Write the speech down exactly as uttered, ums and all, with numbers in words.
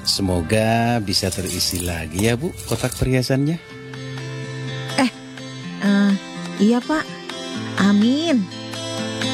Semoga bisa terisi lagi ya Bu kotak perhiasannya. Eh, eh, iya Pak. Amin.